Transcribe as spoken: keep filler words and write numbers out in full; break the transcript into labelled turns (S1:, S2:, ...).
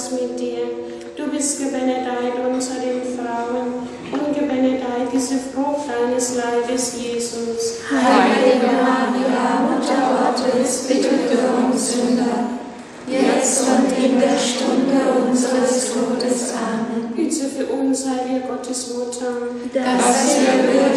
S1: Gottes mit dir. Du bist gebenedeit unter den Frauen und gebenedeit diese Frucht deines Leibes, Jesus.
S2: Heilige Maria, Mutter Gottes, bitte für uns Sünder, jetzt und in der Stunde unseres Todes. Amen.
S1: Bitte für uns, heilige Gottesmutter,
S2: dass wir